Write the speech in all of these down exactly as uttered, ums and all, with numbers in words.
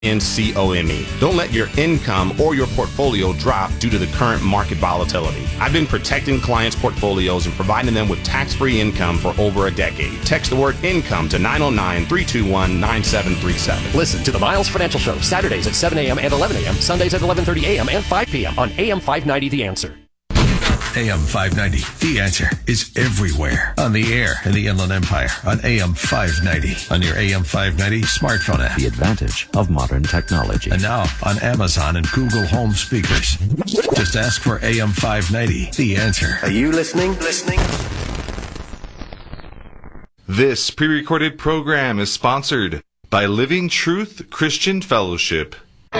N C O M E. Don't let your income or your portfolio drop due to the current market volatility. I've been protecting clients' portfolios and providing them with tax-free income for over a decade. Text the word income to nine oh nine, three two one, nine seven three seven. Listen to the Miles Financial Show Saturdays at seven a.m. and eleven a.m., Sundays at eleven thirty a.m. and five p.m. on A M five ninety The Answer. A M five ninety, The Answer, is everywhere. On the air in the Inland Empire, on A M five ninety, on your A M five ninety smartphone app. The advantage of modern technology. And now on Amazon and Google Home speakers. Just ask for A M five ninety, The Answer. Are you listening? Listening? This pre-recorded program is sponsored by Living Truth Christian Fellowship.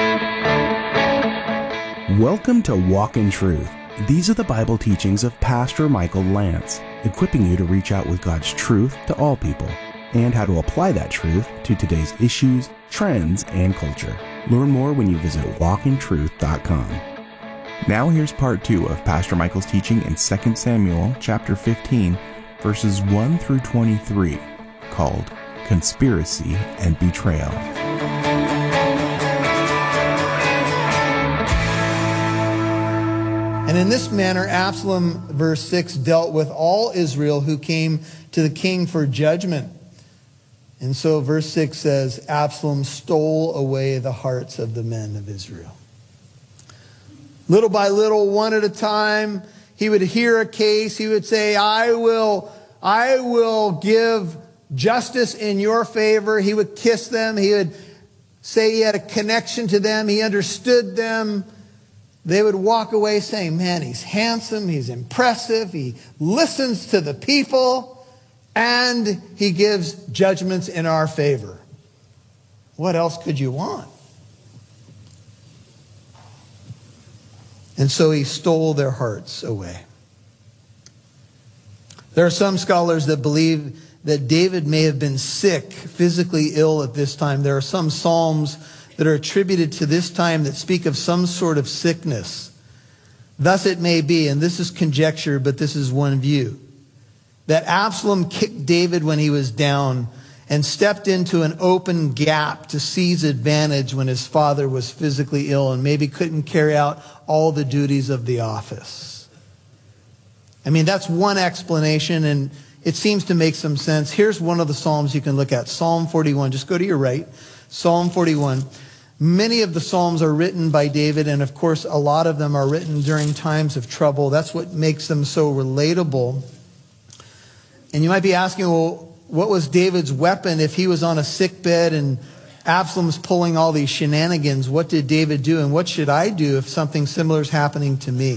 Welcome to Walk in Truth. These are the Bible teachings of Pastor Michael Lance, equipping you to reach out with God's truth to all people and how to apply that truth to today's issues, trends, and culture. Learn more when you visit walk in truth dot com. Now here's part two of Pastor Michael's teaching in Second Samuel chapter fifteen, verses one through twenty-three, called Conspiracy and Betrayal. And in this manner, Absalom, verse six, dealt with all Israel who came to the king for judgment. And so verse six says, Absalom stole away the hearts of the men of Israel. Little by little, one at a time, he would hear a case. He would say, I will, I will give justice in your favor. He would kiss them. He would say he had a connection to them. He understood them. They would walk away saying, man, he's handsome, he's impressive, he listens to the people, and he gives judgments in our favor. What else could you want? And so he stole their hearts away. There are some scholars that believe that David may have been sick, physically ill at this time. There are some psalms that are attributed to this time that speak of some sort of sickness. Thus it may be, and this is conjecture, but this is one view, that Absalom kicked David when he was down and stepped into an open gap to seize advantage when his father was physically ill and maybe couldn't carry out all the duties of the office. I mean, that's one explanation, and it seems to make some sense. Here's one of the Psalms you can look at, Psalm forty-one. Just go to your right, Psalm forty-one. Many of the Psalms are written by David, and of course, a lot of them are written during times of trouble. That's what makes them so relatable. And you might be asking, well, what was David's weapon if he was on a sick bed and Absalom's pulling all these shenanigans? What did David do, and what should I do if something similar is happening to me?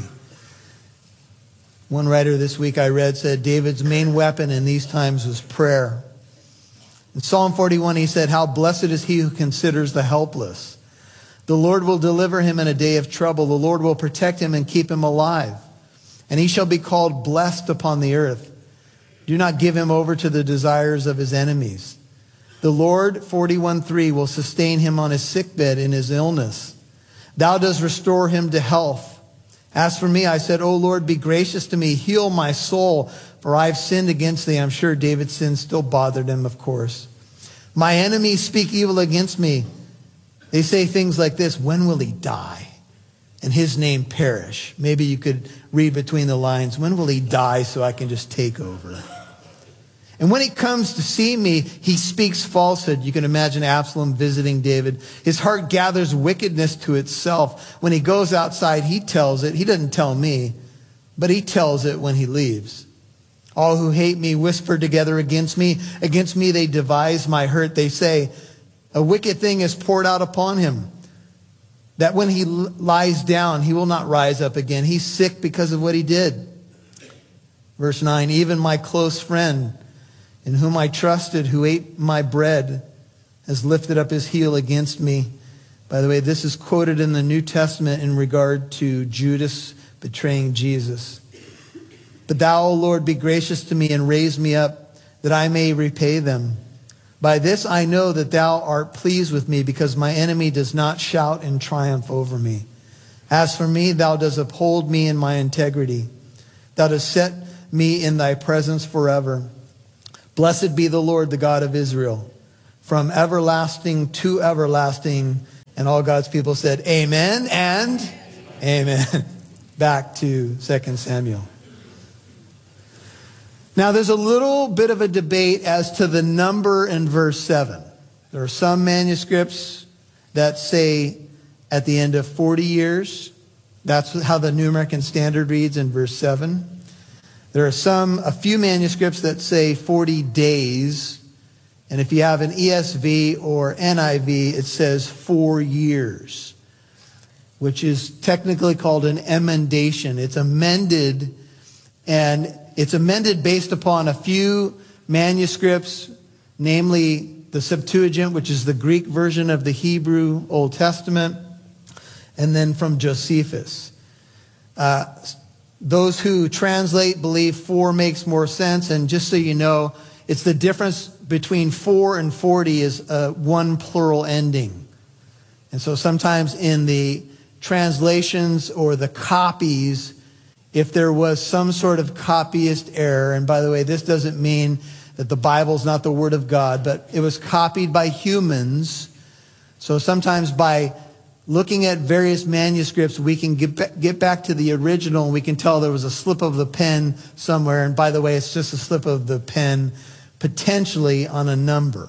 One writer this week I read said David's main weapon in these times was prayer. In Psalm forty-one, he said, how blessed is he who considers the helpless. The Lord will deliver him in a day of trouble. The Lord will protect him and keep him alive. And he shall be called blessed upon the earth. Do not give him over to the desires of his enemies. The Lord, forty-one three, will sustain him on his sickbed in his illness. Thou dost restore him to health. As for me, I said, O Lord, be gracious to me. Heal my soul, for I have sinned against thee. I'm sure David's sin still bothered him, of course. My enemies speak evil against me. They say things like this, when will he die and his name perish? Maybe you could read between the lines, when will he die so I can just take over? And when he comes to see me, he speaks falsehood. You can imagine Absalom visiting David. His heart gathers wickedness to itself. When he goes outside, he tells it. He doesn't tell me, but he tells it when he leaves. All who hate me whisper together against me. Against me they devise my hurt. They say, a wicked thing is poured out upon him, that when he lies down, he will not rise up again. He's sick because of what he did. Verse nine, even my close friend, in whom I trusted, who ate my bread, has lifted up his heel against me. By the way, this is quoted in the New Testament in regard to Judas betraying Jesus. But thou, O Lord, be gracious to me and raise me up, that I may repay them. By this I know that thou art pleased with me, because my enemy does not shout in triumph over me. As for me, thou dost uphold me in my integrity. Thou dost set me in thy presence forever. Blessed be the Lord, the God of Israel. From everlasting to everlasting And all God's people said, amen and amen. Back to Second Samuel. Now, there's a little bit of a debate as to the number in verse seven. There are some manuscripts that say at the end of forty years. That's how the New American Standard reads in verse seven. There are some, a few manuscripts that say forty days. And if you have an E S V or N I V, it says four years, which is technically called an emendation. It's amended, and it's amended based upon a few manuscripts, namely the Septuagint, which is the Greek version of the Hebrew Old Testament, and then from Josephus. Uh, those who translate believe four makes more sense, and just so you know, it's the difference between four and forty is uh, one plural ending. And so sometimes in the translations or the copies, if there was some sort of copyist error, and by the way, this doesn't mean that the Bible's not the Word of God, but it was copied by humans. So sometimes by looking at various manuscripts, we can get back, get back to the original, and we can tell there was a slip of the pen somewhere. And by the way, it's just a slip of the pen, potentially on a number.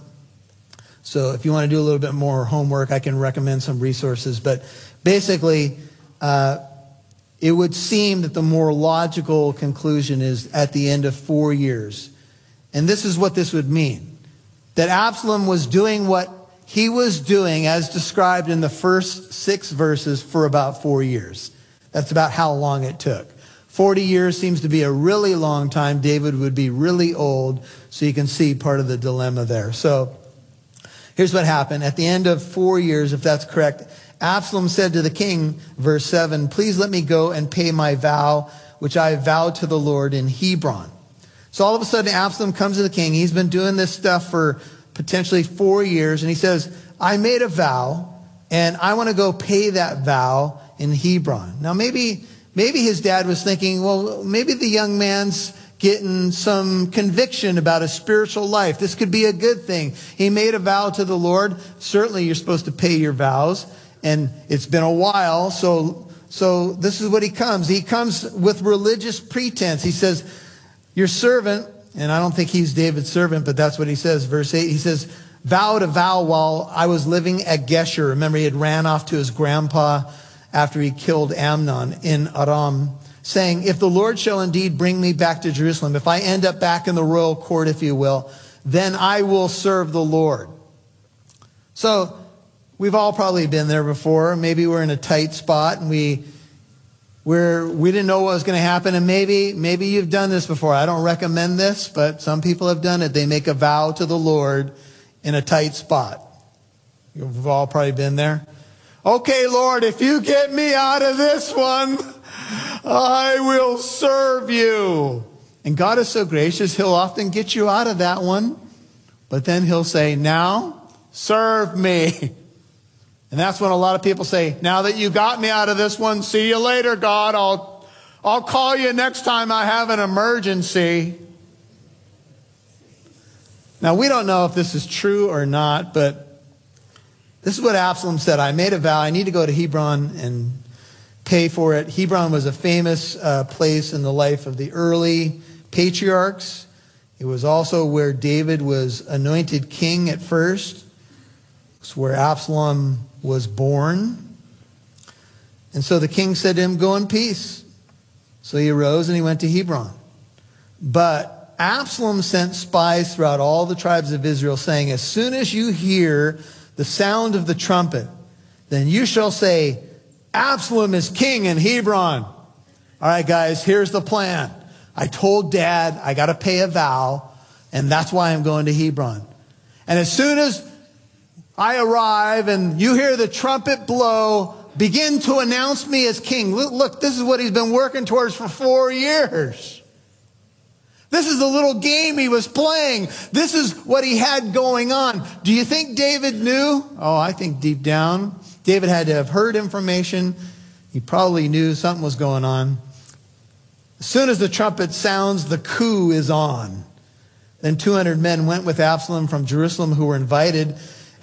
So if you want to do a little bit more homework, I can recommend some resources. But basically, uh, it would seem that the more logical conclusion is at the end of four years. And this is what this would mean. That Absalom was doing what he was doing as described in the first six verses for about four years. That's about how long it took. forty years seems to be a really long time. David would be really old, so you can see part of the dilemma there. So here's what happened. At the end of four years, if that's correct, Absalom said to the king, verse seven, please let me go and pay my vow, which I vowed to the Lord in Hebron. So all of a sudden, Absalom comes to the king. He's been doing this stuff for potentially four years. And he says, I made a vow, and I want to go pay that vow in Hebron. Now, maybe, maybe his dad was thinking, well, maybe the young man's getting some conviction about his spiritual life. This could be a good thing. He made a vow to the Lord. Certainly, you're supposed to pay your vows. And it's been a while, so, so this is what he comes. He comes with religious pretense. He says, your servant, and I don't think he's David's servant, but that's what he says, verse eight. He says, vowed a vow while I was living at Geshur. Remember, he had ran off to his grandpa after he killed Amnon in Aram, saying, if the Lord shall indeed bring me back to Jerusalem, if I end up back in the royal court, if you will, then I will serve the Lord. So we've all probably been there before. Maybe we're in a tight spot and we we're, we didn't know what was going to happen. And maybe, maybe you've done this before. I don't recommend this, but some people have done it. They make a vow to the Lord in a tight spot. You've all probably been there. Okay, Lord, if you get me out of this one, I will serve you. And God is so gracious, he'll often get you out of that one. But then he'll say, now serve me. And that's when a lot of people say, now that you got me out of this one, see you later, God. I'll, I'll call you next time I have an emergency. Now, we don't know if this is true or not, but this is what Absalom said. I made a vow. I need to go to Hebron and pay for it. Hebron was a famous uh, place in the life of the early patriarchs. It was also where David was anointed king at first. It's where Absalom was born. And so the king said to him, go in peace. So he arose and he went to Hebron. But Absalom sent spies throughout all the tribes of Israel, saying, as soon as you hear the sound of the trumpet, then you shall say, Absalom is king in Hebron. All right, guys, here's the plan. I told Dad I got to pay a vow, and that's why I'm going to Hebron. And as soon as I arrive and you hear the trumpet blow, begin to announce me as king. Look, look, this is what he's been working towards for four years. This is the little game he was playing. This is what he had going on. Do you think David knew? Oh, I think deep down, David had to have heard information. He probably knew something was going on. As soon as the trumpet sounds, the coup is on. Then two hundred men went with Absalom from Jerusalem who were invited.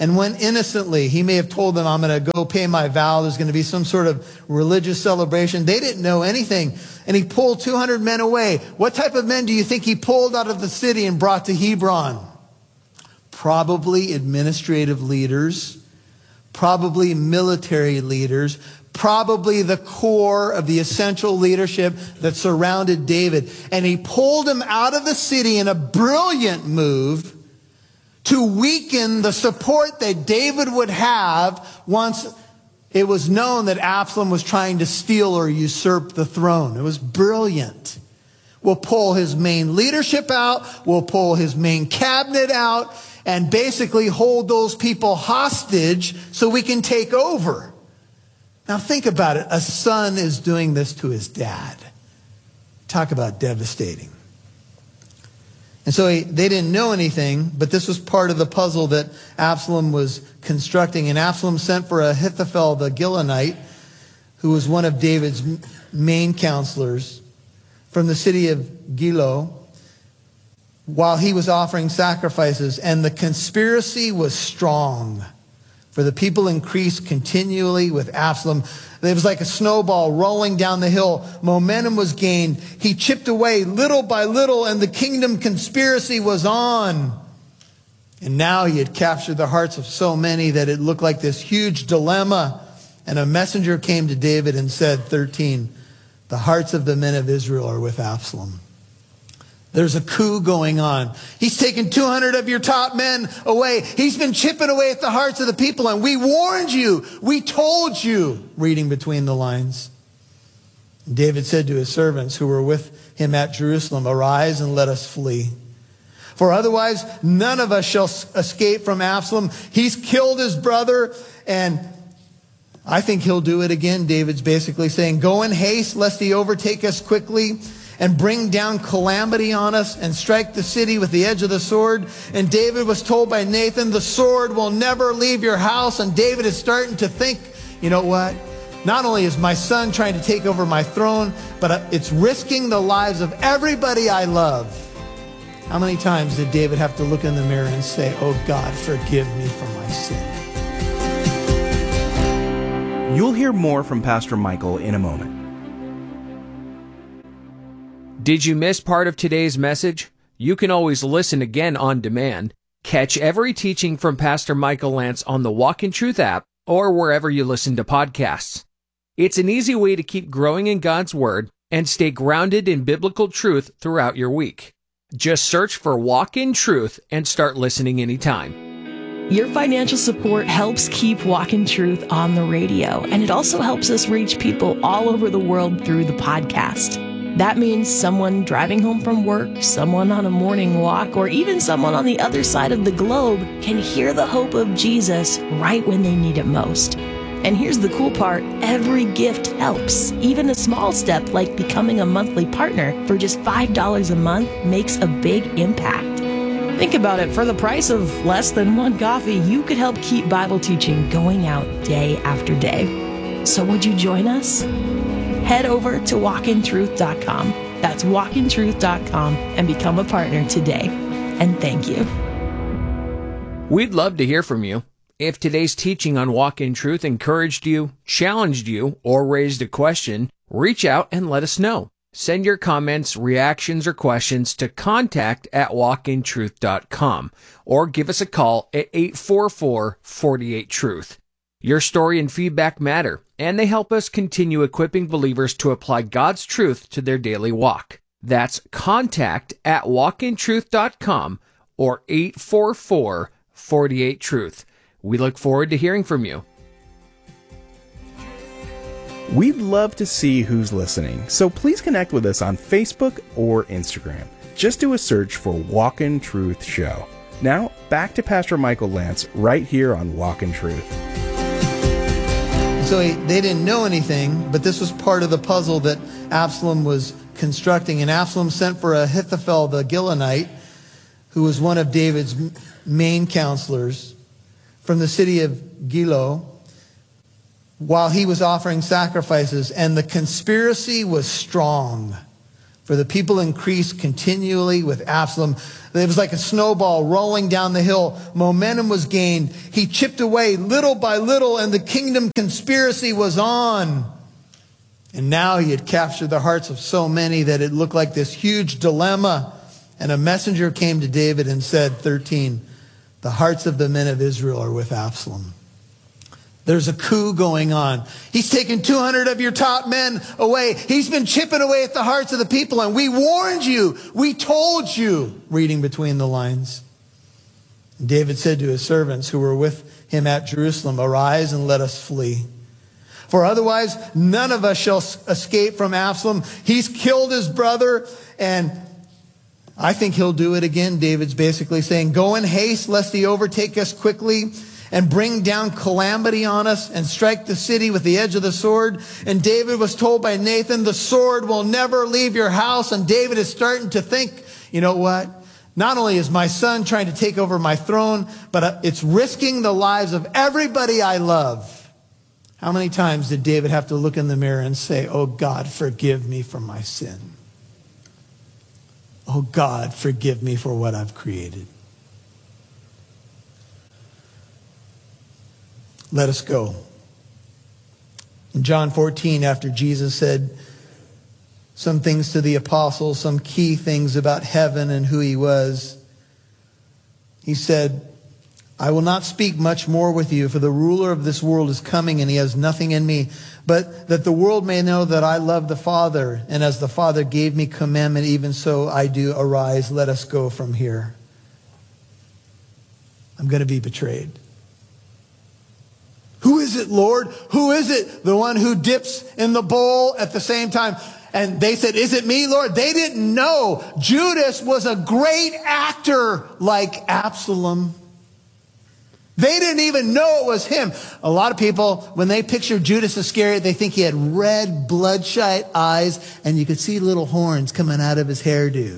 and went innocently. He may have told them, I'm going to go pay my vow. There's going to be some sort of religious celebration. They didn't know anything. And he pulled two hundred men away. What type of men do you think he pulled out of the city and brought to Hebron? Probably administrative leaders, probably military leaders, probably the core of the essential leadership that surrounded David. And he pulled him out of the city in a brilliant move to weaken the support that David would have once it was known that Absalom was trying to steal or usurp the throne. It was brilliant. We'll pull his main leadership out. We'll pull his main cabinet out and basically hold those people hostage so we can take over. Now think about it. A son is doing this to his dad. Talk about devastating. And so he, they didn't know anything, but this was part of the puzzle that Absalom was constructing. And Absalom sent for Ahithophel the Gilonite, who was one of David's main counselors, from the city of Gilo, while he was offering sacrifices. And the conspiracy was strong, for the people increased continually with Absalom. It was like a snowball rolling down the hill. Momentum was gained. He chipped away little by little, and the kingdom conspiracy was on. And now he had captured the hearts of so many that it looked like this huge dilemma. And a messenger came to David and said, thirteen, the hearts of the men of Israel are with Absalom. There's a coup going on. He's taken two hundred of your top men away. He's been chipping away at the hearts of the people. And we warned you. We told you. Reading between the lines. David said to his servants who were with him at Jerusalem, arise and let us flee. For otherwise, none of us shall escape from Absalom. He's killed his brother, and I think he'll do it again. David's basically saying, go in haste, lest he overtake us quickly and bring down calamity on us and strike the city with the edge of the sword. And David was told by Nathan, the sword will never leave your house. And David is starting to think, you know what? Not only is my son trying to take over my throne, but it's risking the lives of everybody I love. How many times did David have to look in the mirror and say, oh God, forgive me for my sin? You'll hear more from Pastor Michael in a moment. Did you miss part of today's message? You can always listen again on demand. Catch every teaching from Pastor Michael Lance on the Walk in Truth app or wherever you listen to podcasts. It's an easy way to keep growing in God's Word and stay grounded in biblical truth throughout your week. Just search for Walk in Truth and start listening anytime. Your financial support helps keep Walk in Truth on the radio, and it also helps us reach people all over the world through the podcast. That means someone driving home from work, someone on a morning walk, or even someone on the other side of the globe can hear the hope of Jesus right when they need it most. And here's the cool part, every gift helps. Even a small step like becoming a monthly partner for just five dollars a month makes a big impact. Think about it, for the price of less than one coffee, you could help keep Bible teaching going out day after day. So would you join us? Head over to walk in truth dot com. That's walk in truth dot com and become a partner today. And thank you. We'd love to hear from you. If today's teaching on Walk in Truth encouraged you, challenged you, or raised a question, reach out and let us know. Send your comments, reactions, or questions to contact at walk in truth dot com or give us a call at eight four four, four eight, truth. Your story and feedback matter, and they help us continue equipping believers to apply God's truth to their daily walk. That's contact at walk in truth dot com or eight four four, four eight, truth. We look forward to hearing from you. We'd love to see who's listening, so please connect with us on Facebook or Instagram. Just do a search for Walk in Truth Show. Now, back to Pastor Michael Lance right here on Walk in Truth. So he, they didn't know anything, but this was part of the puzzle that Absalom was constructing. And Absalom sent for Ahithophel the Gilonite, who was one of David's main counselors, from the city of Gilo, while he was offering sacrifices. And the conspiracy was strong, For the people increased continually with Absalom. It was like a snowball rolling down the hill. Momentum was gained. He chipped away little by little, and the kingdom conspiracy was on. And now he had captured the hearts of so many that it looked like this huge dilemma. And a messenger came to David and said, thirteen, the hearts of the men of Israel are with Absalom. There's a coup going on. He's taken two hundred of your top men away. He's been chipping away at the hearts of the people. And we warned you. We told you. Reading between the lines. David said to his servants who were with him at Jerusalem, arise and let us flee. For otherwise, none of us shall escape from Absalom. He's killed his brother, and I think he'll do it again. David's basically saying, go in haste, lest he overtake us quickly and bring down calamity on us and strike the city with the edge of the sword. And David was told by Nathan, the sword will never leave your house. And David is starting to think, you know what? Not only is my son trying to take over my throne, but it's risking the lives of everybody I love. How many times did David have to look in the mirror and say, oh God, forgive me for my sin. Oh God, forgive me for what I've created. Let us go. In John fourteen, after Jesus said some things to the apostles, some key things about heaven and who he was, he said, I will not speak much more with you, for the ruler of this world is coming, and he has nothing in me, but that the world may know that I love the Father, and as the Father gave me commandment, even so I do. Arise, let us go from here. I'm going to be betrayed. Who is it, Lord? Who is it? The one who dips in the bowl at the same time. And they said, is it me, Lord? They didn't know. Judas was a great actor like Absalom. They didn't even know it was him. A lot of people, when they picture Judas Iscariot, they think he had red, bloodshot eyes, and you could see little horns coming out of his hairdo.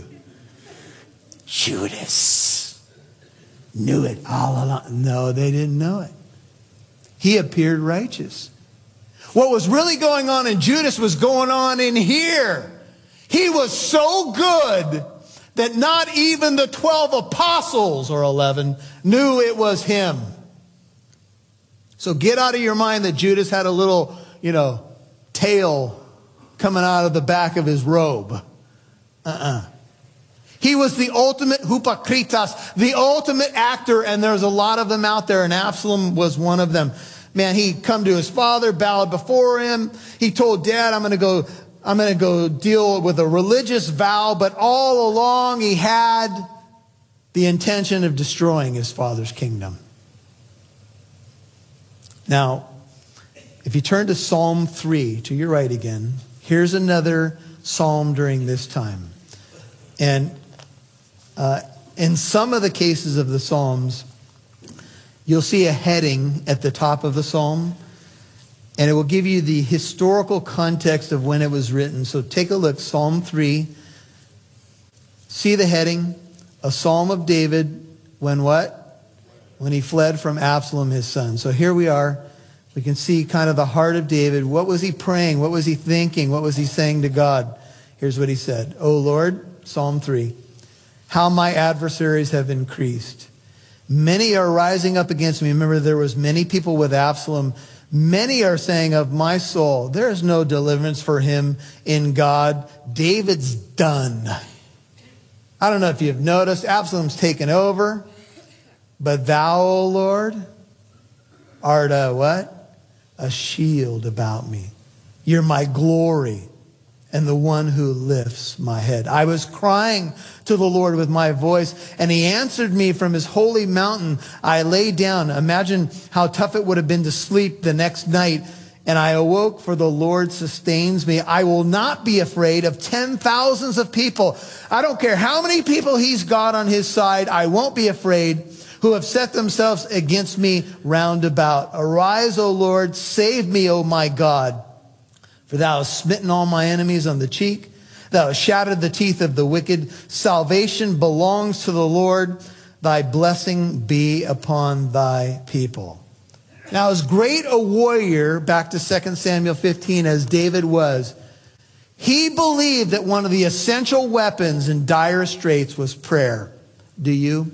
Judas knew it all along. No, they didn't know it. He appeared righteous. What was really going on in Judas was going on in here. He was so good that not even the twelve apostles, or eleven, knew it was him. So get out of your mind that Judas had a little, you know, tail coming out of the back of his robe. Uh-uh. He was the ultimate hypocritas, the ultimate actor, and there's a lot of them out there, and Absalom was one of them. Man, he come to his father, bowed before him. He told Dad, I'm going to go, I'm going to go deal with a religious vow, but all along he had the intention of destroying his father's kingdom. Now, if you turn to Psalm three, to your right again, here's another psalm during this time. And uh, in some of the cases of the Psalms, you'll see a heading at the top of the psalm, and it will give you the historical context of when it was written. So take a look, Psalm three. See the heading, a psalm of David, when what? When he fled from Absalom, his son. So here we are. We can see kind of the heart of David. What was he praying? What was he thinking? What was he saying to God? Here's what he said. O Lord, Psalm three, how my adversaries have increased. Many are rising up against me. Remember, there was many people with Absalom. Many are saying of my soul, there is no deliverance for him in God. David's done. I don't know if you've noticed, Absalom's taken over. But thou, O Lord, art a what? A shield about me. You're my glory and the one who lifts my head. I was crying to the Lord with my voice, and he answered me from his holy mountain. I lay down. Imagine how tough it would have been to sleep the next night. And I awoke, for the Lord sustains me. I will not be afraid of ten thousands of people. I don't care how many people he's got on his side. I won't be afraid, who have set themselves against me round about. Arise, O Lord, save me, O my God. For thou hast smitten all my enemies on the cheek. Thou hast shattered the teeth of the wicked. Salvation belongs to the Lord. Thy blessing be upon thy people. Now, as great a warrior, back to Second Samuel fifteen, as David was, He believed that one of the essential weapons in dire straits was prayer. Do you?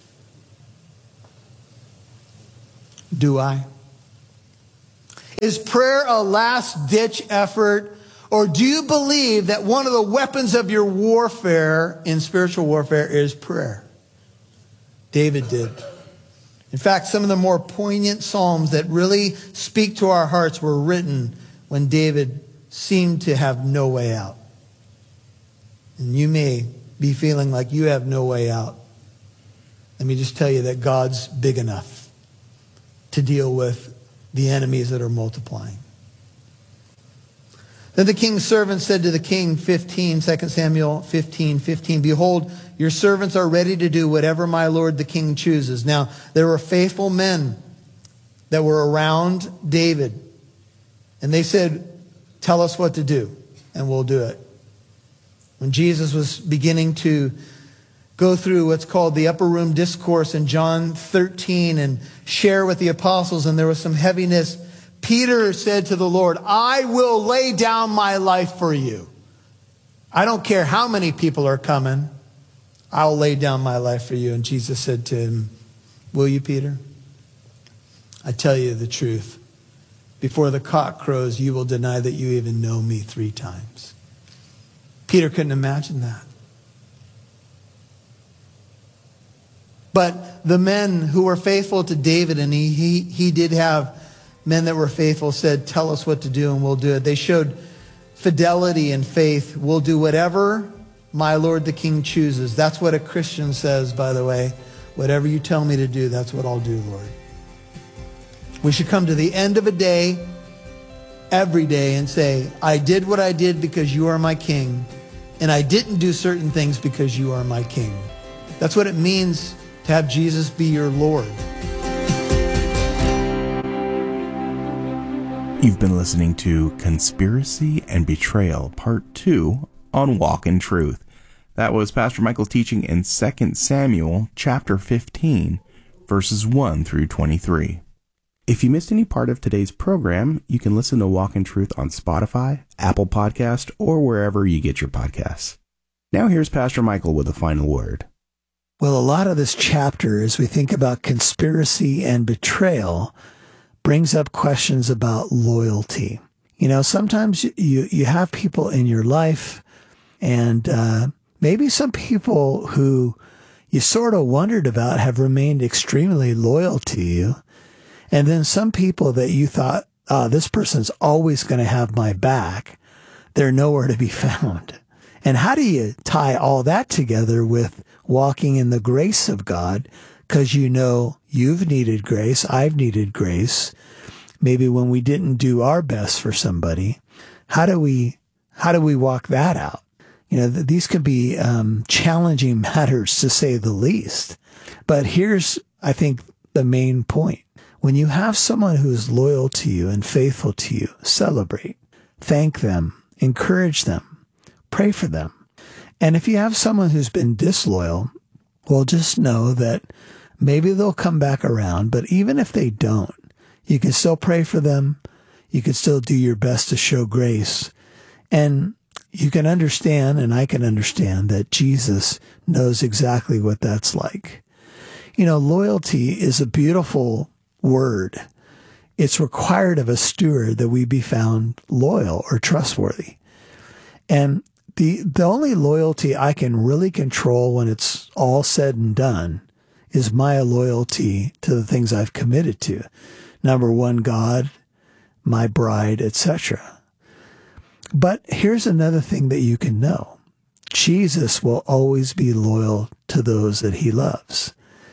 Do I? Is prayer a last-ditch effort? Or do you believe that one of the weapons of your warfare in spiritual warfare is prayer? David did. In fact, some of the more poignant psalms that really speak to our hearts were written when David seemed to have no way out. And you may be feeling like you have no way out. Let me just tell you that God's big enough to deal with the enemies that are multiplying. Then the king's servant said to the king, fifteen, Second Samuel fifteen, fifteen, behold, your servants are ready to do whatever my lord the king chooses. Now, there were faithful men that were around David. And they said, tell us what to do, and we'll do it. When Jesus was beginning to go through what's called the upper room discourse in John thirteen and share with the apostles, and there was some heaviness, Peter said to the Lord, I will lay down my life for you. I don't care how many people are coming. I'll lay down my life for you. And Jesus said to him, will you, Peter? I tell you the truth. Before the cock crows, you will deny that you even know me three times. Peter couldn't imagine that. But the men who were faithful to David, and he, he, he did have men that were faithful, said, tell us what to do and we'll do it. They showed fidelity and faith. We'll do whatever my Lord the King chooses. That's what a Christian says, by the way. Whatever you tell me to do, that's what I'll do, Lord. We should come to the end of a day, every day, and say, I did what I did because you are my King, and I didn't do certain things because you are my King. That's what it means to have Jesus be your Lord. You've been listening to Conspiracy and Betrayal, Part two on Walk in Truth. That was Pastor Michael's teaching in Second Samuel chapter fifteen, verses one through twenty-three. If you missed any part of today's program, you can listen to Walk in Truth on Spotify, Apple Podcast, or wherever you get your podcasts. Now here's Pastor Michael with the final word. Well, a lot of this chapter, as we think about conspiracy and betrayal, brings up questions about loyalty. You know, sometimes you, you have people in your life, and uh, maybe some people who you sort of wondered about have remained extremely loyal to you. And then some people that you thought, oh, this person's always going to have my back, they're nowhere to be found. And how do you tie all that together with walking in the grace of God? Because you know you've needed grace, I've needed grace. Maybe when we didn't do our best for somebody, how do we how do we walk that out? You know, th- these can be um, challenging matters, to say the least. But here's, I think, the main point. When you have someone who's loyal to you and faithful to you, celebrate, thank them, encourage them, pray for them. And if you have someone who's been disloyal, well, just know that maybe they'll come back around. But even if they don't, you can still pray for them. You can still do your best to show grace. And you can understand, and I can understand, that Jesus knows exactly what that's like. You know, loyalty is a beautiful word. It's required of a steward that we be found loyal or trustworthy. And the the only loyalty I can really control when it's all said and done is my loyalty to the things I've committed to. Number one, God, my bride, et cetera. But here's another thing that you can know. Jesus will always be loyal to those that he loves.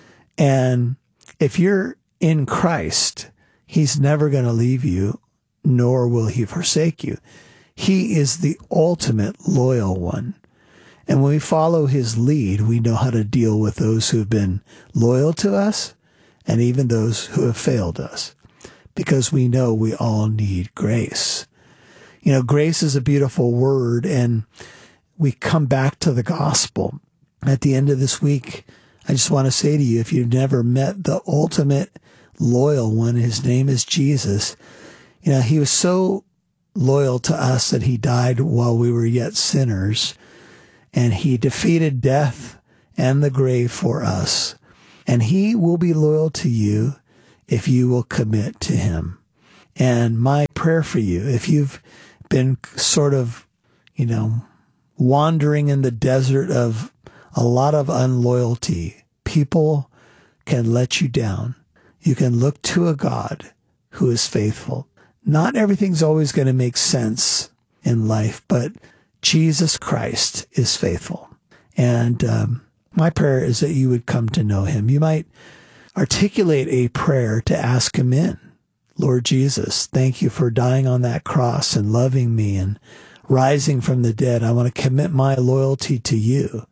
And if you're in Christ, he's never going to leave you, nor will he forsake you. He is the ultimate loyal one. And when we follow his lead, we know how to deal with those who have been loyal to us and even those who have failed us, because we know we all need grace. You know, grace is a beautiful word, and we come back to the gospel. At the end of this week, I just want to say to you, if you've never met the ultimate loyal one, his name is Jesus. You know, he was so loyal to us, that he died while we were yet sinners, and he defeated death and the grave for us. And he will be loyal to you if you will commit to him. And my prayer for you, if you've been sort of, you know, wandering in the desert of a lot of unloyalty, people can let you down. You can look to a God who is faithful. Not everything's always going to make sense in life, but Jesus Christ is faithful. And um, my prayer is that you would come to know him. You might articulate a prayer to ask him in. Lord Jesus, thank you for dying on that cross and loving me and rising from the dead. I want to commit my loyalty to you.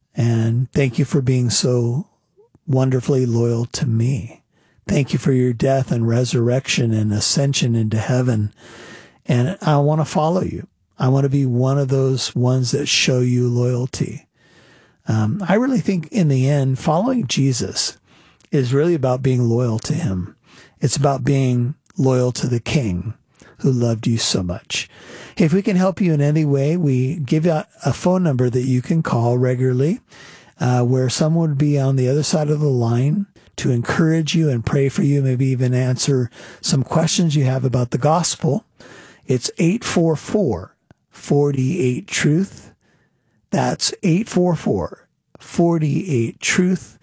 And thank you for being so wonderfully loyal to me. Thank you for your death and resurrection and ascension into heaven. And I want to follow you. I want to be one of those ones that show you loyalty. Um, I really think in the end, following Jesus is really about being loyal to him. It's about being loyal to the King who loved you so much. Hey, if we can help you in any way, we give you a phone number that you can call regularly, uh, where someone would be on the other side of the line to encourage you and pray for you, maybe even answer some questions you have about the gospel. It's eight four four, four eight, truth. That's eight four four, four eight, truth.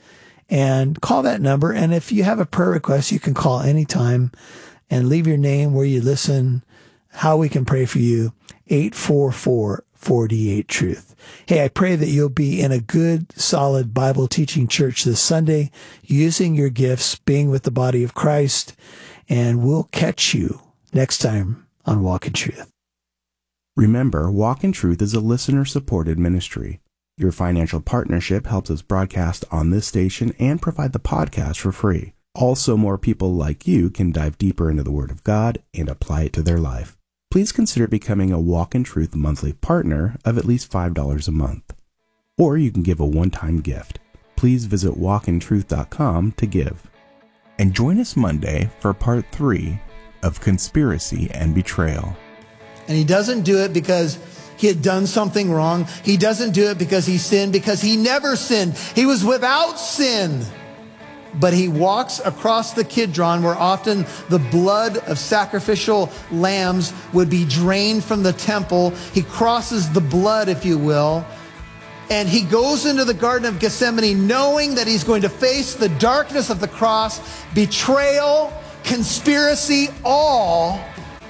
And call that number. And if you have a prayer request, you can call anytime and leave your name, where you listen, how we can pray for you. eight four four, four eight, truth. Hey, I pray that you'll be in a good, solid Bible teaching church this Sunday, using your gifts, being with the body of Christ, and we'll catch you next time on Walk in Truth. Remember, Walk in Truth is a listener-supported ministry. Your financial partnership helps us broadcast on this station and provide the podcast for free. Also, more people like you can dive deeper into the Word of God and apply it to their life. Please consider becoming a Walk in Truth monthly partner of at least five dollars a month. Or you can give a one-time gift. Please visit walk in truth dot com to give. And join us Monday for part three of Conspiracy and Betrayal. And he doesn't do it because he had done something wrong. He doesn't do it because he sinned, because he never sinned. He was without sin. But he walks across the Kidron, where often the blood of sacrificial lambs would be drained from the temple. He crosses the blood, if you will. And he goes into the Garden of Gethsemane knowing that he's going to face the darkness of the cross, betrayal, conspiracy, all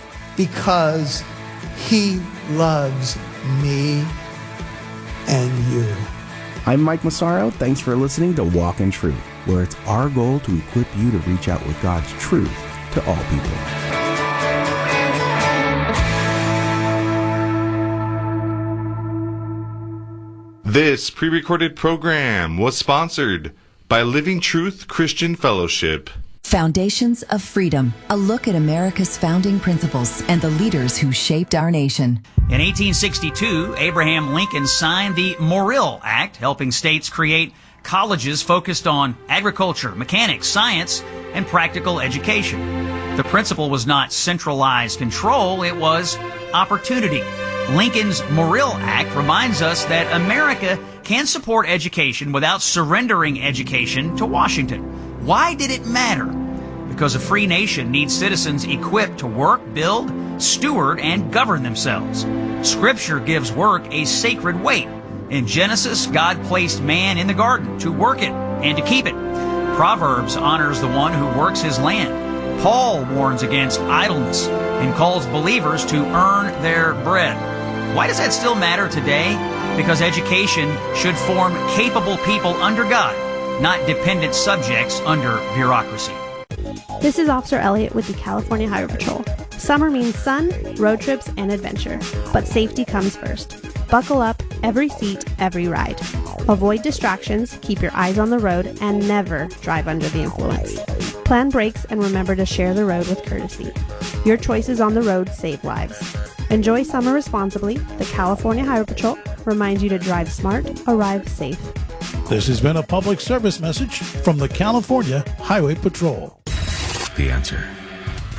because he loves me and you. I'm Mike Massaro. Thanks for listening to Walk in Truth, where it's our goal to equip you to reach out with God's truth to all people. This pre-recorded program was sponsored by Living Truth Christian Fellowship. Foundations of Freedom, a look at America's founding principles and the leaders who shaped our nation. In eighteen sixty-two, Abraham Lincoln signed the Morrill Act, helping states create colleges focused on agriculture, mechanics, science, and practical education. The principle was not centralized control, it was opportunity. Lincoln's Morrill Act reminds us that America can support education without surrendering education to Washington. Why did it matter? Because a free nation needs citizens equipped to work, build, steward, and govern themselves. Scripture gives work a sacred weight. In Genesis, God placed man in the garden to work it and to keep it. Proverbs honors the one who works his land. Paul warns against idleness and calls believers to earn their bread. Why does that still matter today? Because education should form capable people under God, not dependent subjects under bureaucracy. This is Officer Elliott with the California Highway Patrol. Summer means sun, road trips, and adventure, but safety comes first. Buckle up, every seat, every ride. Avoid distractions, keep your eyes on the road, and never drive under the influence. Plan brakes and remember to share the road with courtesy. Your choices on the road save lives. Enjoy summer responsibly. The California Highway Patrol reminds you to drive smart, arrive safe. This has been a public service message from the California Highway Patrol. The Answer.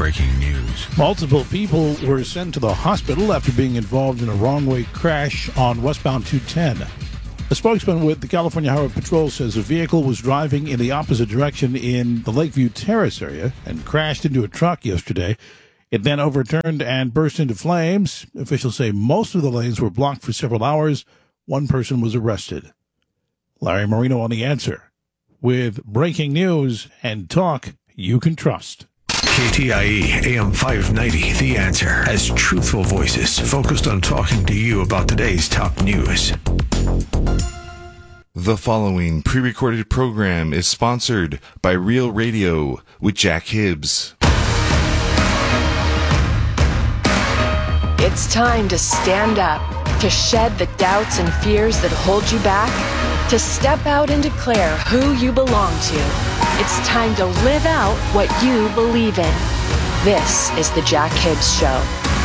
breaking news. Multiple people were sent to the hospital after being involved in a wrong-way crash on westbound two ten. A spokesman with the California Highway Patrol says a vehicle was driving in the opposite direction in the Lakeview Terrace area and crashed into a truck yesterday. It then overturned and burst into flames. Officials say most of the lanes were blocked for several hours. One person was arrested. Larry Marino on The Answer with breaking news and talk you can trust. K T I E A M five ninety, The Answer, has truthful voices focused on talking to you about today's top news. The following pre-recorded program is sponsored by Real Radio with Jack Hibbs. It's time to stand up, to shed the doubts and fears that hold you back, to step out and declare who you belong to. It's time to live out what you believe in. This is The Jack Hibbs Show.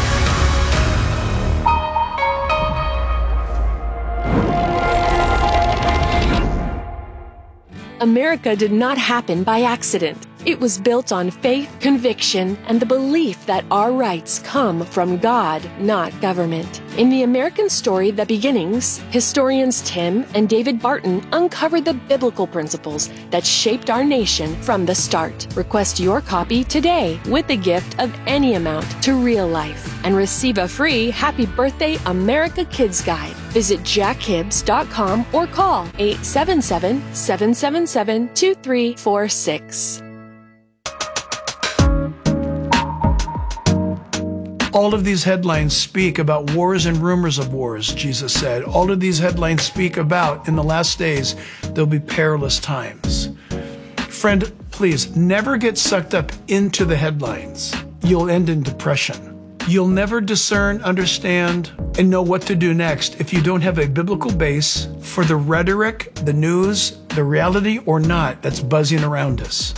America did not happen by accident. It was built on faith, conviction, and the belief that our rights come from God, not government. In the American story, The Beginnings, historians Tim and David Barton uncovered the biblical principles that shaped our nation from the start. Request your copy today with a gift of any amount to Real Life and receive a free Happy Birthday America Kids Guide. Visit jack hibbs dot com or call eight seven seven, seven seven seven, two three four six. All of these headlines speak about wars and rumors of wars, Jesus said. All of these headlines speak about, in the last days, there'll be perilous times. Friend, please, never get sucked up into the headlines. You'll end in depression. You'll never discern, understand, and know what to do next if you don't have a biblical base for the rhetoric, the news, the reality or not that's buzzing around us.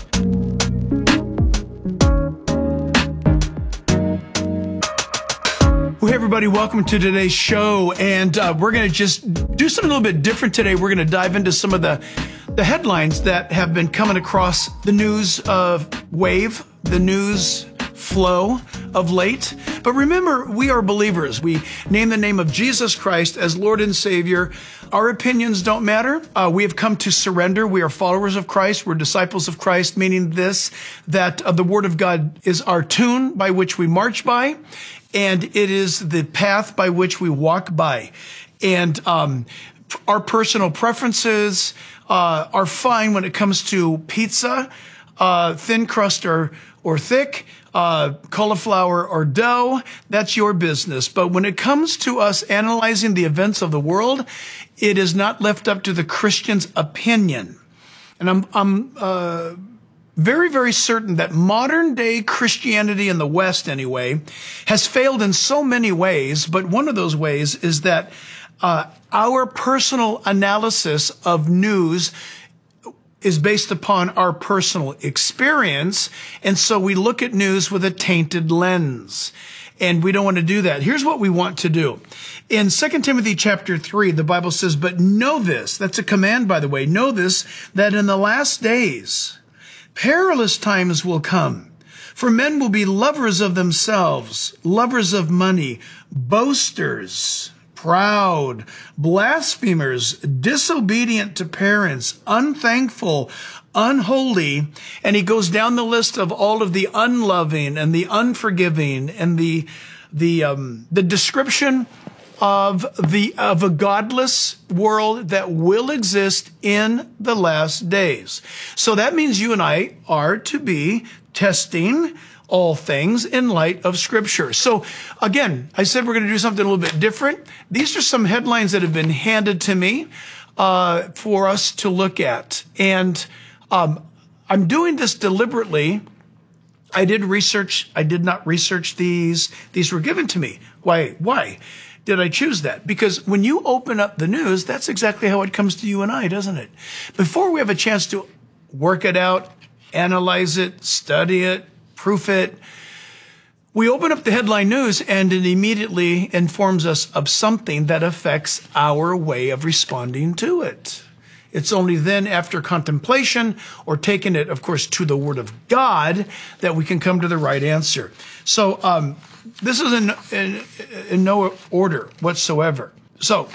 Well, hey everybody, welcome to today's show, and uh, we're going to just do something a little bit different today. We're going to dive into some of the, the headlines that have been coming across the news of wave, the news flow of late. But remember, we are believers. We name the name of Jesus Christ as Lord and Savior. Our opinions don't matter. Uh, we have come to surrender. We are followers of Christ. We're disciples of Christ, meaning this, that uh, the Word of God is our tune by which we march by, and it is the path by which we walk by. And um, our personal preferences uh, are fine when it comes to pizza, uh, thin crust or, or thick, uh, cauliflower or dough. That's your business. But when it comes to us analyzing the events of the world, it is not left up to the Christian's opinion. And I'm, I'm, uh, very, very certain that modern day Christianity in the West, anyway, has failed in so many ways. But one of those ways is that uh, our personal analysis of news is based upon our personal experience. And so we look at news with a tainted lens. And we don't want to do that. Here's what we want to do. In Second Timothy chapter three, the Bible says, "But know this," that's a command, by the way, "know this, that in the last days, perilous times will come, for men will be lovers of themselves, lovers of money, boasters, proud, blasphemers, disobedient to parents, unthankful, unholy." And he goes down the list of all of the unloving and the unforgiving and the the um, the description of the of a godless world that will exist in the last days. So that means you and I are to be testing all things in light of Scripture. So again, I said we're going to do something a little bit different. These are some headlines that have been handed to me uh, for us to look at. And um, I'm doing this deliberately. I did research. I did not research these. These were given to me. Why? Why did I choose that? Because when you open up the news, that's exactly how it comes to you and I, doesn't it? Before we have a chance to work it out, analyze it, study it, proof it, we open up the headline news and it immediately informs us of something that affects our way of responding to it. It's only then after contemplation or taking it, of course, to the Word of God that we can come to the right answer. So um, this is in, in, in no order whatsoever. So,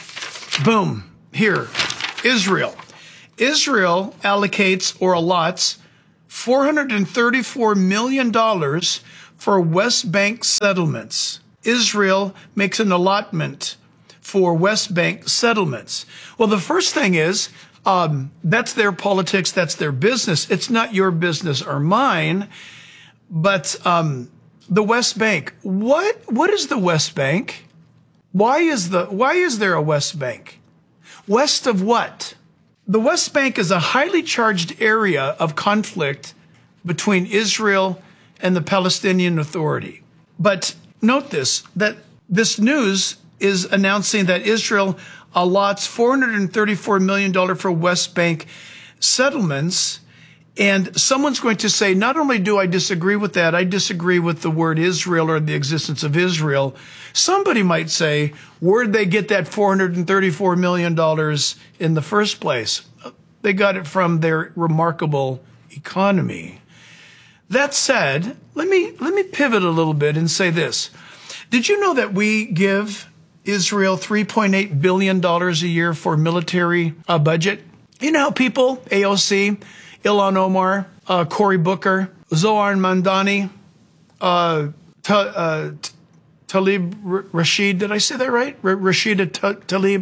boom, here, Israel. Israel allocates or allots four hundred thirty-four million dollars for West Bank settlements. Israel makes an allotment for West Bank settlements. Well, the first thing is, um, that's their politics, that's their business. It's not your business or mine. But um, the West Bank, what what is the West Bank? Why is the why is there a West Bank? West of what? The West Bank is a highly charged area of conflict between Israel and the Palestinian Authority. But note this, that this news is announcing that Israel allots four hundred thirty-four million dollars for West Bank settlements. And someone's going to say, not only do I disagree with that, I disagree with the word Israel or the existence of Israel. Somebody might say, where'd they get that four hundred thirty-four million dollars in the first place? They got it from their remarkable economy. That said, let me, let me pivot a little bit and say this. Did you know that we give Israel three point eight billion dollars a year for military uh, budget? You know how people, A O C, Ilhan Omar, uh, Cory Booker, Zohar Mandani, uh, Ta, uh, Talib Rashid, did I say that right? R- Rashida Ta- Talib,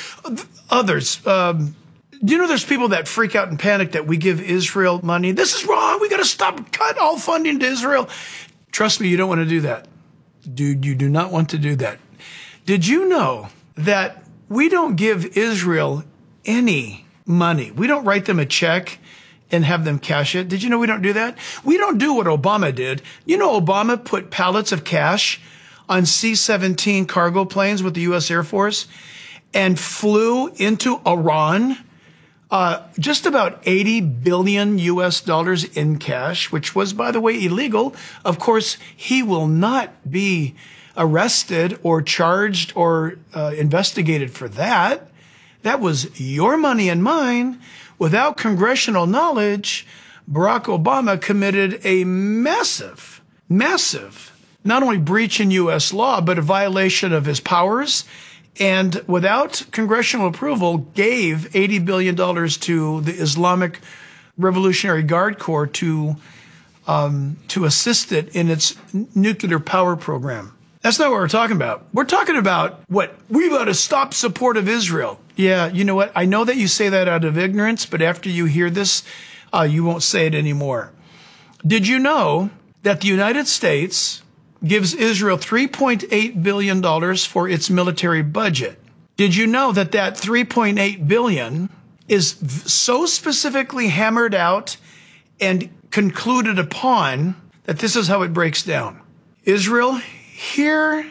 others. Um, do you know there's people that freak out and panic that we give Israel money? This is wrong. We got to stop, cut all funding to Israel. Trust me, you don't want to do that. Dude, you do not want to do that. Did you know that we don't give Israel any money? We don't write them a check and have them cash it. Did you know we don't do that? We don't do what Obama did. You know, Obama put pallets of cash on C seventeen cargo planes with the U S Air Force and flew into Iran, uh, just about eighty billion U S dollars in cash, which was, by the way, illegal. Of course, he will not be arrested or charged or uh, investigated for that. That was your money and mine. Without congressional knowledge, Barack Obama committed a massive, massive, not only breach in U S law, but a violation of his powers. And without congressional approval, gave eighty billion dollars to the Islamic Revolutionary Guard Corps to, um, to assist it in its nuclear power program. That's not what we're talking about. We're talking about what? We've got to stop support of Israel. Yeah, you know what? I know that you say that out of ignorance, but after you hear this, uh, you won't say it anymore. Did you know that the United States gives Israel three point eight billion dollars for its military budget? Did you know that that three point eight billion dollars is so specifically hammered out and concluded upon that this is how it breaks down? Israel, here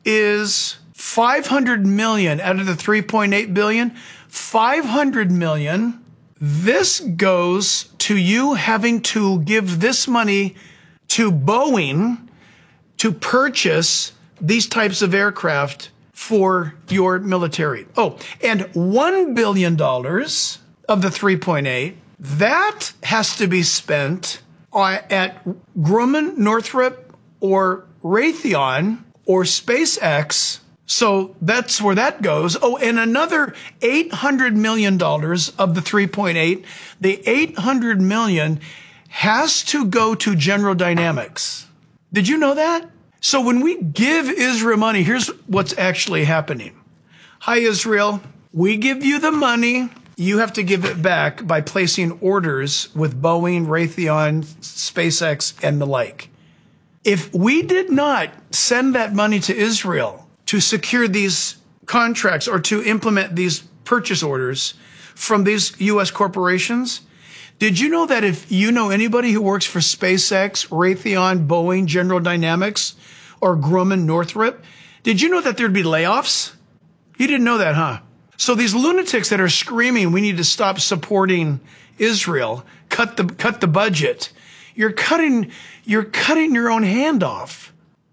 is five hundred million out of the three point eight billion, five hundred million. This goes to you having to give this money to Boeing to purchase these types of aircraft for your military. Oh, and one billion dollars of the three point eight, that has to be spent at Grumman, Northrop, or Raytheon or SpaceX. So that's where that goes. Oh, and another eight hundred million dollars of the three point eight, the eight hundred million dollars has to go to General Dynamics. Did you know that? So when we give Israel money, here's what's actually happening. Hi, Israel. We give you the money. You have to give it back by placing orders with Boeing, Raytheon, SpaceX, and the like. If we did not send that money to Israel to secure these contracts or to implement these purchase orders from these U S corporations, did you know that if you know anybody who works for SpaceX, Raytheon, Boeing, General Dynamics, or Grumman, Northrop, did you know that there'd be layoffs? You didn't know that, huh? So these lunatics that are screaming, we need to stop supporting Israel, cut the cut the budget. You're cutting, you're cutting your own hand off.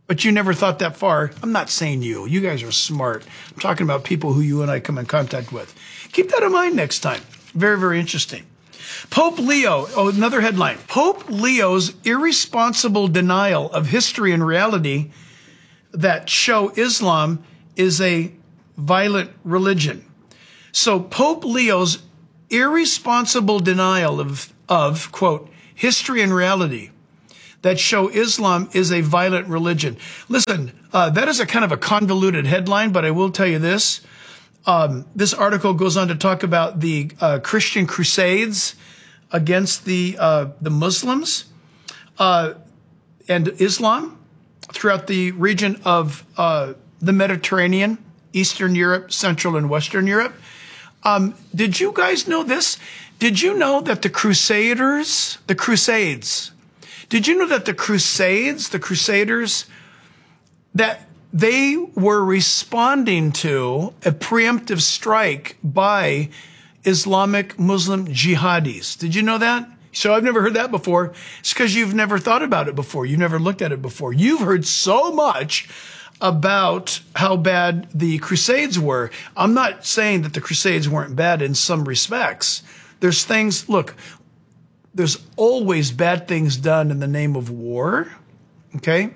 but you never thought that far. I'm not saying you. You guys are smart. I'm talking about people who you and I come in contact with. Keep that in mind next time. Very, very interesting. Pope Leo, oh, another headline. Pope Leo's irresponsible denial of history and reality that show Islam is a violent religion. So Pope Leo's irresponsible denial of, of, quote, history and reality that show Islam is a violent religion. Listen, uh, that is a kind of a convoluted headline, but I will tell you this. Um, this article goes on to talk about the uh, Christian crusades against the uh, the Muslims uh, and Islam throughout the region of uh, the Mediterranean, Eastern Europe, Central and Western Europe. Um, did you guys know this? Did you know that the Crusaders, the Crusades, did you know that the Crusades, the Crusaders, that they were responding to a preemptive strike by Islamic Muslim jihadis? Did you know that? So I've never heard that before. It's because you've never thought about it before. You've never looked at it before. You've heard so much about how bad the Crusades were. I'm not saying that the Crusades weren't bad in some respects. There's things, look, there's always bad things done in the name of war, okay?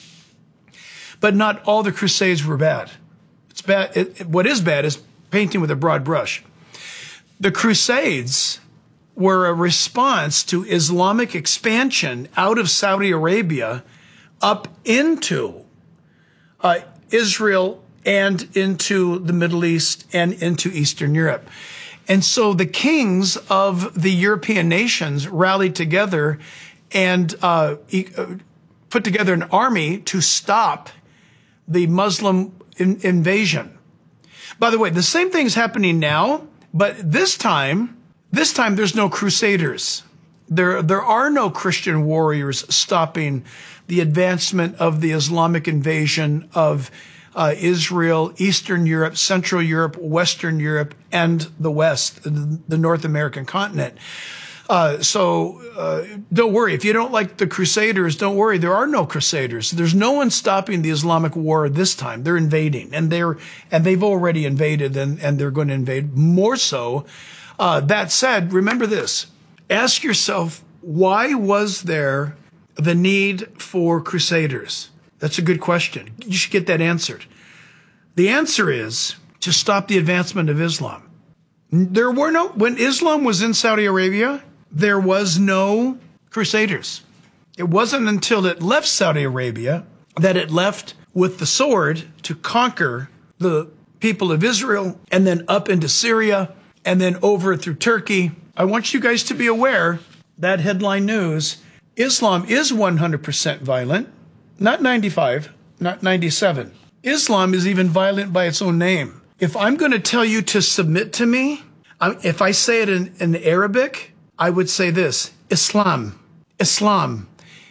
But not all the Crusades were bad. It's bad. It, it, what is bad is painting with a broad brush. The Crusades were a response to Islamic expansion out of Saudi Arabia up into uh, Israel and into the Middle East and into Eastern Europe. And so the kings of the European nations rallied together and uh, e- uh, put together an army to stop the Muslim in- invasion. By the way, the same thing's happening now, but this time, this time there's no crusaders. There, there are no Christian warriors stopping the advancement of the Islamic invasion of uh, Israel, Eastern Europe, Central Europe, Western Europe, and the West, the North American continent. Uh, so uh, don't worry. If you don't like the Crusaders, don't worry. There are no Crusaders. There's no one stopping the Islamic war this time. They're invading, and they're and they've already invaded, and, and they're going to invade more so. Uh, that said, remember this. Ask yourself, why was there the need for Crusaders? That's a good question. You should get that answered. The answer is to stop the advancement of Islam. There were no, when Islam was in Saudi Arabia, there was no Crusaders. It wasn't until it left Saudi Arabia that it left with the sword to conquer the people of Israel and then up into Syria and then over through Turkey. I want you guys to be aware that headline news, Islam is one hundred percent violent, not ninety-five, not ninety-seven. Islam is even violent by its own name. If I'm going to tell you to submit to me, if I say it in, in Arabic, I would say this, Islam. Islam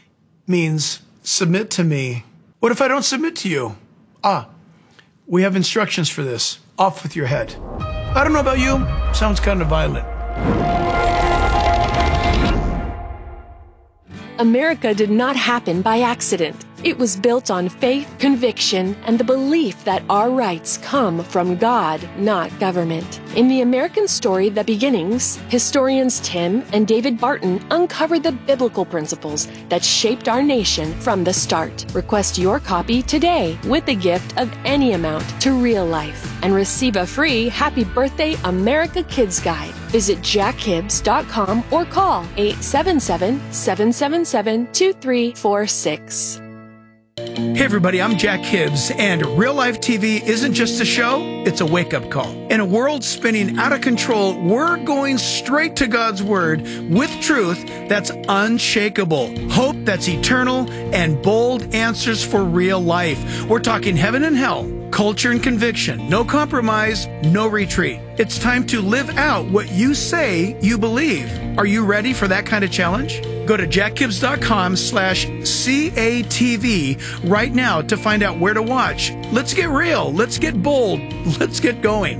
means submit to me. What if I don't submit to you? Ah, we have instructions for this. Off with your head. I don't know about you. Sounds kind of violent. America did not happen by accident. It was built on faith, conviction, and the belief that our rights come from God, not government. In the American story, The Beginnings, historians Tim and David Barton uncovered the biblical principles that shaped our nation from the start. Request your copy today with a gift of any amount to Real Life and receive a free Happy Birthday America Kids Guide. Visit jack hibbs dot com or call eight seven seven, seven seven seven, two three four six. Hey everybody, I'm Jack Hibbs, and Real Life T V isn't just a show, it's a wake-up call. In a world spinning out of control, we're going straight to God's Word with truth that's unshakable, hope that's eternal, and bold answers for real life. We're talking heaven and hell, culture and conviction, no compromise, no retreat. It's time to live out what you say you believe. Are you ready for that kind of challenge? Go to jack hibbs dot com slash C A T V right now to find out where to watch. Let's get real. Let's get bold. Let's get going.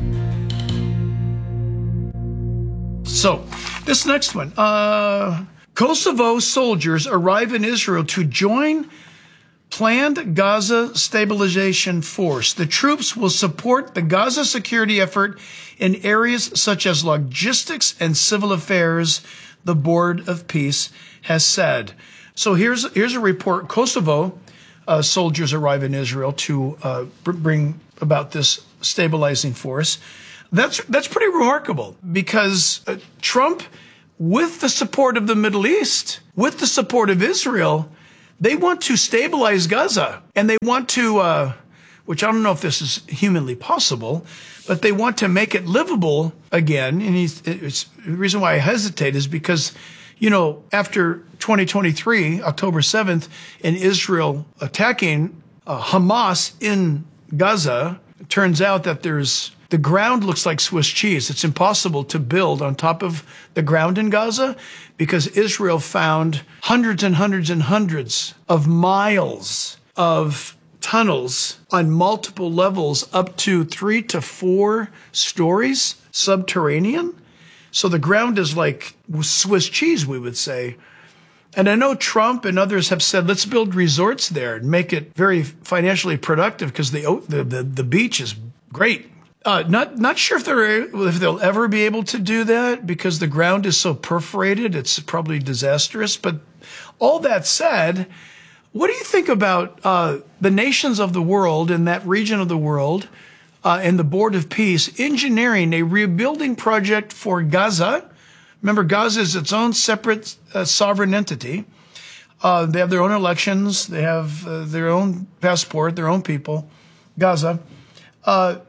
So, this next one. Uh, Kosovo soldiers arrive in Israel to join planned Gaza stabilization force. The troops will support the Gaza security effort in areas such as logistics and civil affairs, the Board of Peace has said. So here's here's a report. Kosovo uh, soldiers arrive in Israel to uh, br- bring about this stabilizing force. That's that's pretty remarkable because uh, Trump, with the support of the Middle East, with the support of Israel, they want to stabilize Gaza, and they want to, uh, which I don't know if this is humanly possible, but they want to make it livable again. And he's, it's, the reason why I hesitate is because, you know, after twenty twenty-three, October seventh, and Israel attacking uh, Hamas in Gaza, it turns out that there's the ground looks like Swiss cheese. It's impossible to build on top of the ground in Gaza because Israel found hundreds and hundreds and hundreds of miles of tunnels on multiple levels up to three to four stories subterranean. So the ground is like Swiss cheese, we would say. And I know Trump and others have said, let's build resorts there and make it very financially productive because the, the, the, the beach is great. Uh, not not sure if they're if they'll ever be able to do that because the ground is so perforated. It's probably disastrous. But all that said, what do you think about uh, the nations of the world in that region of the world uh, and the Board of Peace engineering a rebuilding project for Gaza? Remember, Gaza is its own separate uh, sovereign entity. Uh, they have their own elections. They have uh, their own passport, their own people. Gaza. Uh,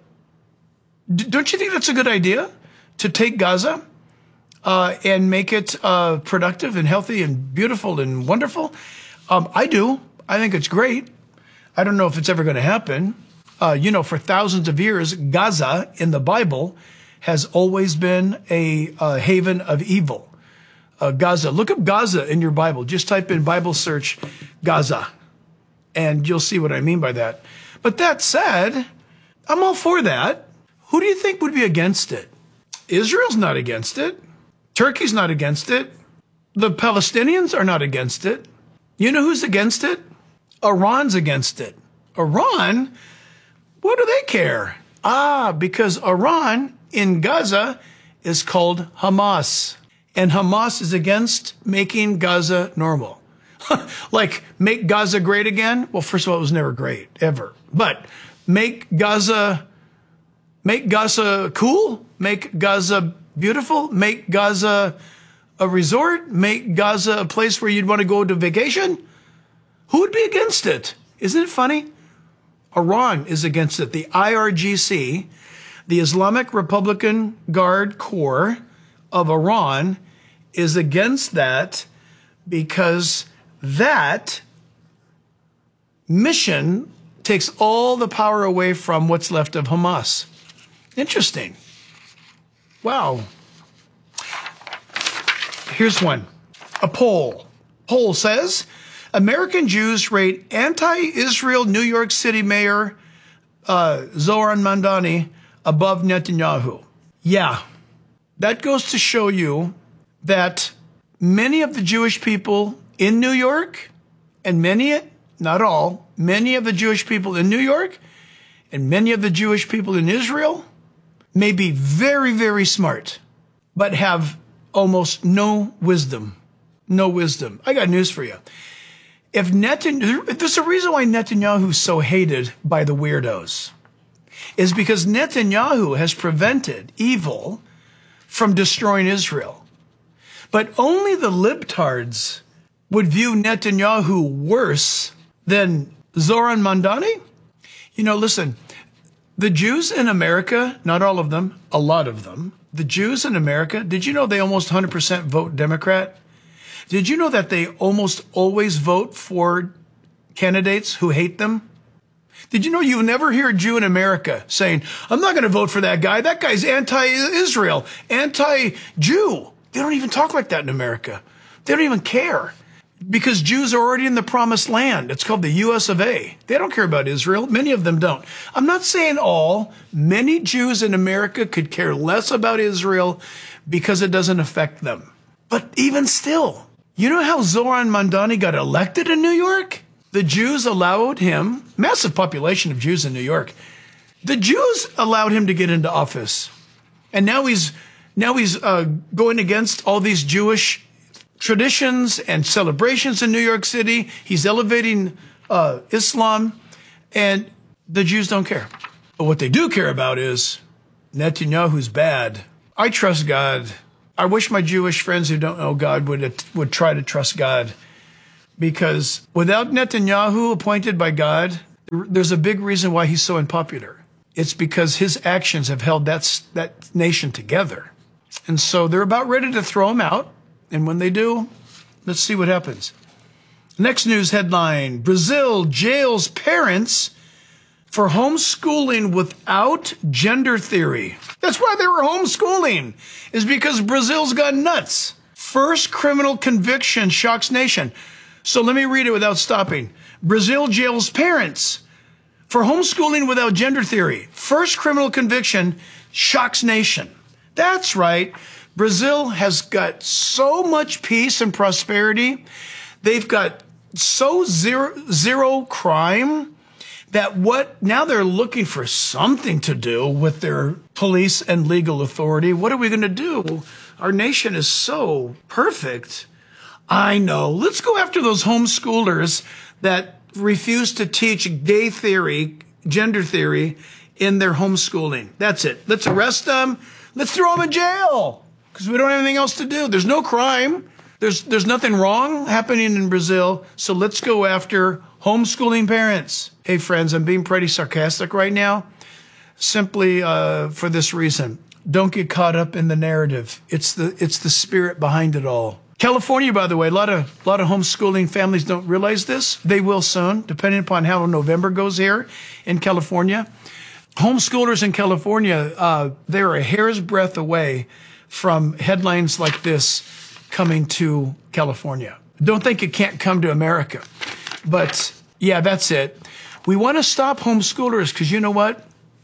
Don't you think that's a good idea to take Gaza uh, and make it uh, productive and healthy and beautiful and wonderful? Um, I do. I think it's great. I don't know if it's ever going to happen. Uh, you know, for thousands of years, Gaza in the Bible has always been a, a haven of evil. Uh, Gaza. Look up Gaza in your Bible. Just type in Bible search Gaza, and you'll see what I mean by that. But that said, I'm all for that. Who do you think would be against it? Israel's not against it. Turkey's not against it. The Palestinians are not against it. You know who's against it? Iran's against it. Iran? What do they care? Ah, because Iran in Gaza is called Hamas. And Hamas is against making Gaza normal. Like, make Gaza great again? Well, first of all, it was never great, ever. But make Gaza... Make Gaza cool, make Gaza beautiful, make Gaza a resort, make Gaza a place where you'd want to go to vacation. Who would be against it? Isn't it funny? Iran is against it. The I R G C, the Islamic Republican Guard Corps of Iran, is against that because that mission takes all the power away from what's left of Hamas. Interesting. Wow. Here's one. A poll. Poll says, American Jews rate anti-Israel New York City Mayor uh, Zohran Mamdani above Netanyahu. Yeah, that goes to show you that many of the Jewish people in New York, and many, not all, many of the Jewish people in New York, and many of the Jewish people in Israel may be very, very smart, but have almost no wisdom. No wisdom. I got news for you. If Netanyahu, there's a reason why Netanyahu is so hated by the weirdos, is because Netanyahu has prevented evil from destroying Israel. But only the libtards would view Netanyahu worse than Zohran Mamdani. You know, listen, the Jews in America, not all of them, a lot of them, the Jews in America, did you know they almost one hundred percent vote Democrat? Did you know that they almost always vote for candidates who hate them? Did you know you never hear a Jew in America saying, I'm not going to vote for that guy. That guy's anti-Israel, anti-Jew. They don't even talk like that in America. They don't even care. Because Jews are already in the promised land. It's called the U S of A. They don't care about Israel. Many of them don't. I'm not saying all. Many Jews in America could care less about Israel because it doesn't affect them. But even still, you know how Zohran Mamdani got elected in New York? The the Jews allowed him, massive population of Jews in New York, the Jews allowed him to get into office. And now he's now he's uh, going against all these Jewish traditions and celebrations in New York City. He's elevating uh, Islam, and the Jews don't care. But what they do care about is Netanyahu's bad. I trust God. I wish my Jewish friends who don't know God would would try to trust God, because without Netanyahu appointed by God, there's a big reason why he's so unpopular. It's because his actions have held that, that nation together. And so they're about ready to throw him out. And when they do, let's see what happens. Next news headline, Brazil jails parents for homeschooling without gender theory. That's why they were homeschooling, is because Brazil's gone nuts. First criminal conviction shocks nation. So let me read it without stopping. Brazil jails parents for homeschooling without gender theory. First criminal conviction shocks nation. That's right. Brazil has got so much peace and prosperity. They've got so zero, zero crime that what now they're looking for something to do with their police and legal authority. What are we going to do? Our nation is so perfect. I know. Let's go after those homeschoolers that refuse to teach gay theory, gender theory in their homeschooling. That's it. Let's arrest them. Let's throw them in jail because we don't have anything else to do. There's no crime. There's, there's nothing wrong happening in Brazil. So let's go after homeschooling parents. Hey, friends, I'm being pretty sarcastic right now, simply uh, for this reason. Don't get caught up in the narrative. It's the, it's the spirit behind it all. California, by the way, a lot of a lot of homeschooling families don't realize this. They will soon, depending upon how November goes here in California. Homeschoolers in California, uh, they're a hair's breadth away from headlines like this coming to California. Don't think it can't come to America. But yeah, that's it. We want to stop homeschoolers because you know what?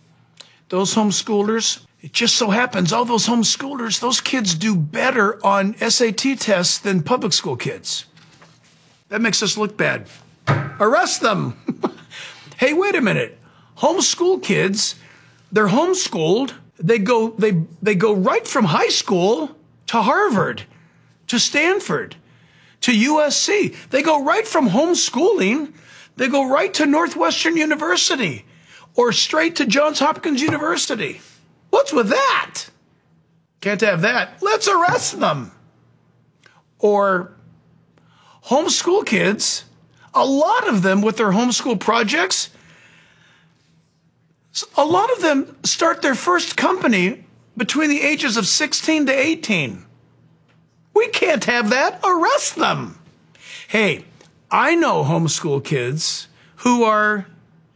Those homeschoolers, it just so happens, all those homeschoolers, those kids do better on S A T tests than public school kids. That makes us look bad. Arrest them. Hey, wait a minute. Homeschool kids, they're homeschooled. They go, they, they go right from high school to Harvard, to Stanford, to U S C. They go right from homeschooling. They go right to Northwestern University or straight to Johns Hopkins University. What's with that? Can't have that. Let's arrest them. Or homeschool kids, a lot of them with their homeschool projects, a lot of them start their first company between the ages of sixteen to eighteen. We can't have that. Arrest them. Hey, I know homeschool kids who are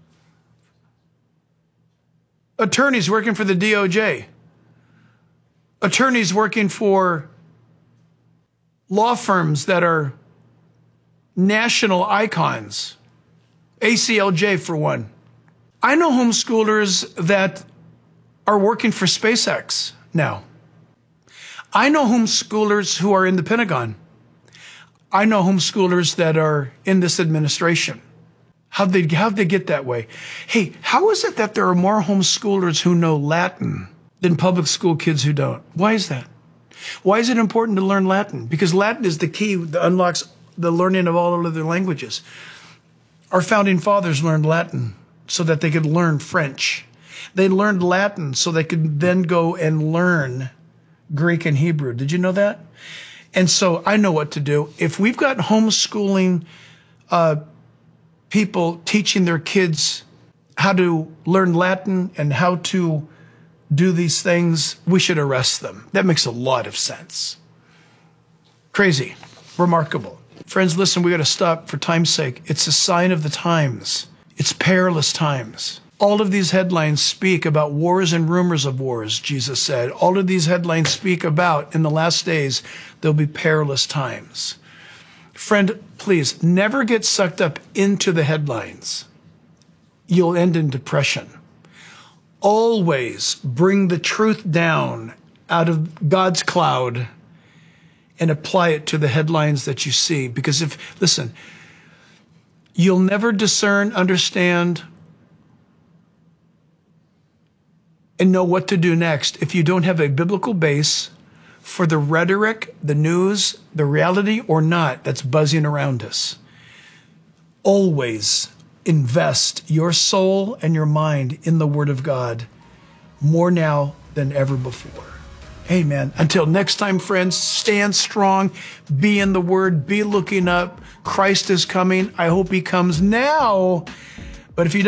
attorneys working for the D O J, attorneys working for law firms that are national icons, A C L J for one. I know homeschoolers that are working for SpaceX now. I know homeschoolers who are in the Pentagon. I know homeschoolers that are in this administration. How'd they, how'd they get that way? Hey, how is it that there are more homeschoolers who know Latin than public school kids who don't? Why is that? Why is it important to learn Latin? Because Latin is the key that unlocks the learning of all other languages. Our founding fathers learned Latin so that they could learn French. They learned Latin so they could then go and learn Greek and Hebrew. Did you know that? And so I know what to do. If we've got homeschooling uh, people teaching their kids how to learn Latin and how to do these things, we should arrest them. That makes a lot of sense. Crazy. Remarkable. Friends, listen, we got to stop for time's sake. It's a sign of the times. It's perilous times. All of these headlines speak about wars and rumors of wars, Jesus said. All of these headlines speak about, in the last days, there'll be perilous times. Friend, please, never get sucked up into the headlines. You'll end in depression. Always bring the truth down out of God's cloud and apply it to the headlines that you see. Because if, listen, You'll never discern, understand, and know what to do next if you don't have a biblical base for the rhetoric, the news, the reality or not that's buzzing around us. Always invest your soul and your mind in the Word of God more now than ever before. Amen. Until next time, friends, stand strong, be in the Word, be looking up. Christ is coming. I hope He comes now. But if He doesn't,